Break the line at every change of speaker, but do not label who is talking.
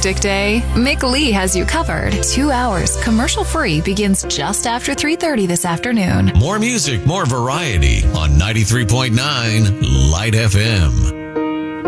hectic day? Mick Lee has you covered. 2 hours, commercial-free, begins just after 3:30 this afternoon.
More music, more variety on 93.9 Light FM.